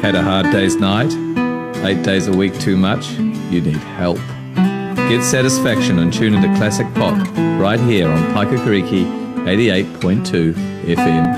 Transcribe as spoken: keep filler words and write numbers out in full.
Had a hard day's night? Eight days a week too much? You need help. Get satisfaction and tune into classic pop right here on Paikakariki eighty-eight point two F M.